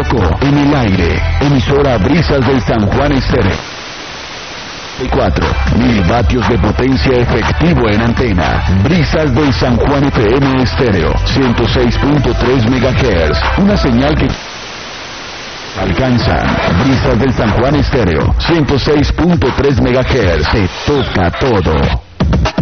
colocó en el aire. Emisora Brisas del San Juan Estéreo. 1000 vatios de potencia efectivo en antena. Brisas del San Juan FM Estéreo. 106.3 MHz. Una señal que alcanzan. Brisas del San Juan Estéreo. 106.3 MHz. Se toca todo.